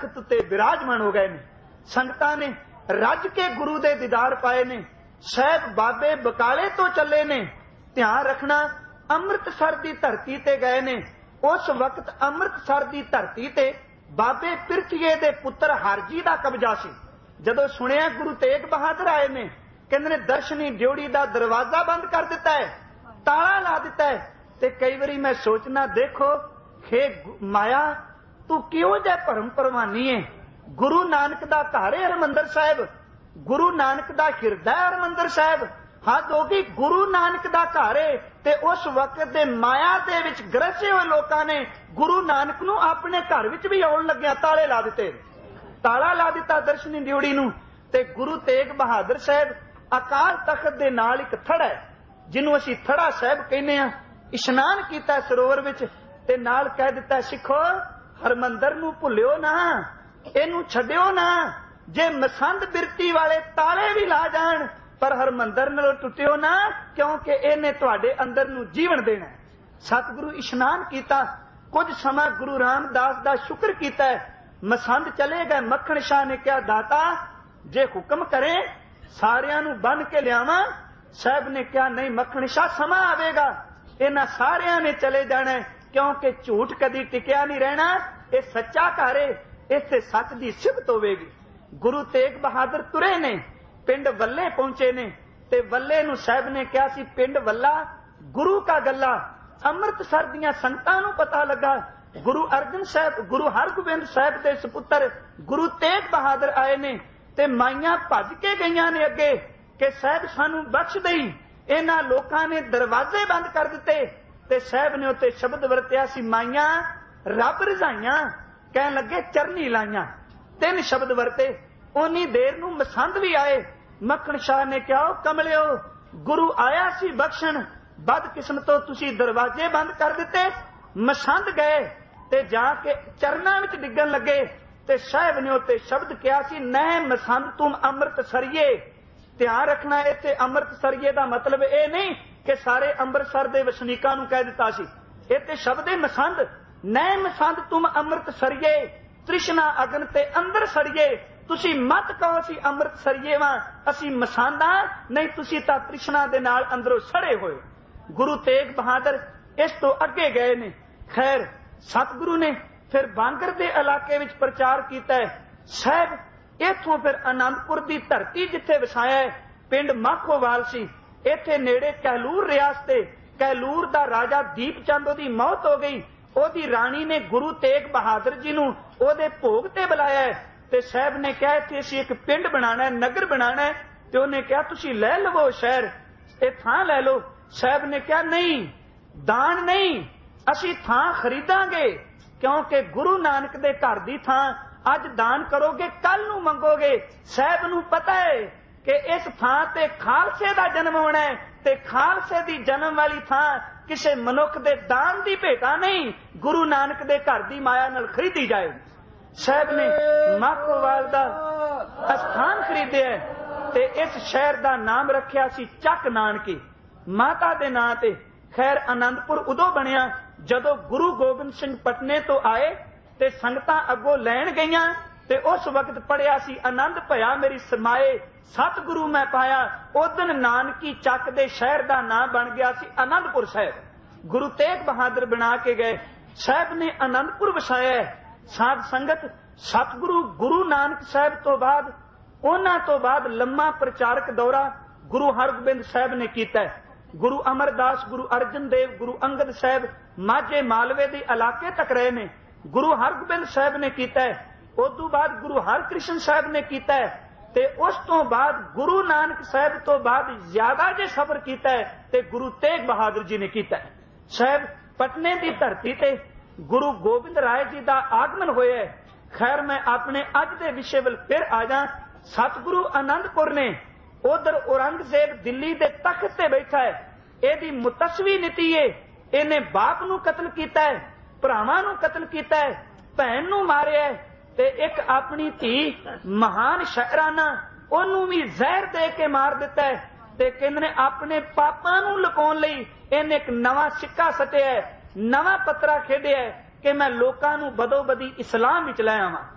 तख्त ते विराजमान हो गए ने। संगतां ने रज के गुरु दे दीदार पाए ने। साहब बाबे बकाले तो चले ने। ध्यान रखना, अमृतसर की धरती ते गए ने। उस वक्त अमृतसर की धरती ते बाबे पिरथीए दे पुत्र हरजी का कब्जा सी। जदों सुनिया गुरु तेग बहादुर आए ने, कहंदे ने दर्शनी ड्योढ़ी का दरवाजा बंद कर दिता है, ताला ला दिता है। ते कई बारी मैं सोचना, देखो हे माया तू क्यों जै भरम परवानी है। गुरु नानक दा घर है हरमंदर साहिब, गुरु नानक दा हिरदा हरमंदर साहिब। हद हो गई, गुरु नानक दा घर है ते उस वक्त दे माया दे विच ग्रसे हुए लोकां ने गुरु नानक नूं अपने घर विच भी आउण लग्या ताले ला दिते, ताला ला दिता दर्शनी ड्योढ़ी नूं। ते गुरु तेग बहादुर साहिब अकाल तख्त दे नाल एक थड़ा है, जिन्हों असीं थड़ा साहिब कहने आ, इशनान कीता सरोवर विच ते नाल कह दिता, सिखो हरमंदर नूं भुल्लिओ ना, इहनूं छड्डिओ ना। जे मसंद बिरती वाले ताले भी ला जाण पर हरमंदर नालों टुटिओ ना, क्योंकि इहने तुहाडे अंदर नूं जीवन देना। सतगुरु इशनान कीता। कुछ समा गुरु रामदास दा शुक्र कीता। मसंद चले गए। मक्खण शाह ने कहा, दाता जे हुक्म करे सारियां नूं बन के लियावां। साहब ने कहा, नहीं मक्खण शाह, समा आवेगा, इन्हां सारियां ने चले जाना है, क्योंकि झूठ कदी टिकिया नहीं रहना। ये सच्चा घर है, इत्थे सच दी सिफत होवेगी। गुरु तेग बहादुर तुरे ने, पिंड वल्ले पहुंचे ने ते वल्ले नूं साहब ने कहा सी, पिंड वल्ला गुरु का गल्ला। अमृतसर दियां संगतां नूं पता लगा गुरु अर्जन साहब, गुरु हरगोबिंद साहब दे सपुत्र गुरु तेग बहादुर आए ने ते माइयां भज के गईयां ने अगे कि साहब सानू बख्श दई। इन्हां लोकां ने दरवाजे बंद कर दिते ते साहब ने उत्ते शब्द वरतिया सी, माइयां रब रजाइयां, कहन लगे चरनी लाइयां। 3 शब्द वरते। उन्नी देर नूं मसंद भी आए। मक्खण शाह ने कहा, कमलिओ गुरु आया सी बख्शण, बदकिस्मतों तुसी दरवाजे बंद कर दिते। मसंद गए ते जाके चरनां विच डिगन लगे ते साहब ने उत्ते शब्द कहा सी, नह मसंद तुम अमृतसरिये। ध्यान रखना, इत्थे अमृतसरिये दा मतलब ये नहीं कि सारे अंमृतसर दे वसनीकां नूं कह दिता सी। इत्थे शब्द है मसंद। नह मसंद तुम अमृतसरिये, तृष्णा अगन ते अंदर सड़िए। तुसी मत कहो असी अमृतसरिये वां, असी मसांदा नहीं, तुसी तां तृष्णा दे नाल अंदरों सड़े होए। गुरु तेग बहादुर इस तो अगे गए ने। खैर सतगुरु ने फिर बांगर दे इलाके विच प्रचार कीता है। साहब इथों फिर आनंदपुर दी धरती जिथे वसाया है, पिंड माखोवाल सी, इथे नेड़े कहलूर रियासत। कहलूर दा राजा दीप चंद दी मौत हो गई। ओदी राणी ने गुरु तेग बहादुर जी नूं ओदे भोग ते बुलाया है ते साहब ने कहा इत्थे असीं एक पिंड बनाना है, नगर बनाना है। ते उन्हें कहा तुसीं लै लवो शहर, ये थां लै लो। साहब ने कहा नहीं, दान नहीं, असीं थां खरीदांगे, क्योंकि गुरु नानक दे घर दी थां अज दान करोगे कल नूं मंगोगे। साहब नूं पता है कि इस थां ते खालसे दा जन्म होना है ते खालसे दी जन्म वाली थां किसी मनुख दे दान दी भेटा नहीं, गुरु नानक दे घर दी माया नाल खरीदी जाएगी। साहब ने माखोवाल दा स्थान खरीदे ते इस शहर दा नाम रखिया सी चक नानकी, माता दे नां ते। खैर आनंदपुर उदों बनिया जदों गुरु गोबिंद सिंह पटने तो आए ते संगतां अगों लैण गईयां ते उस वक्त पढ़िया सी, आनंद भया मेरी समाए सतगुरु मैं पाया। उदन नानकी चक दे शहर दा नाम बन गया सी आनंदपुर साहब। गुरु तेग बहादुर बना के गए। साहब ने आनंदपुर वसाया। साध संगत सतगुरु गुरु नानक साहब तो बाद उन्हां तो बाद लम्मा प्रचारक दौरा गुरु हरगोबिंद साहब ने कीता है। गुरु अमरदास, गुरु अर्जन देव, गुरु अंगद साहब माझे मालवे दे इलाके तक रहे ने। गुरु हरगोबिंद साहब ने कीता है। उस तो बाद गुरु हरकृष्ण साहब ने कीता है ते उस तो बाद गुरु नानक साहब तो बाद ज्यादा जे सफर कीता है ते गुरु तेग बहादुर जी ने कीता है। साहब पटने की धरती ते गुरु गोबिंद राय जी का आगमन होया है। खैर मैं अपने अज के विषय वल फिर आ जा। सतगुरु आनंदपुर ने उधर औरंगजेब दिल्ली के तख्त से बैठा है, यदी मुतसवी नीति है। इन्हें बाप नू कतल किया है, भरावां नू कतल किया है, भैन नू मारिया है ते एक अपनी धी महान शायराना ओनू भी जहर दे के मार दिता है। ते कहंदे ने अपने पापां नू लुकाउण लई इन्हें एक नवा सिक्का सटिया है, नवा पत्रा खेडिया है कि मैं लोकां नू बदो बदी इस्लाम विच लै आवां।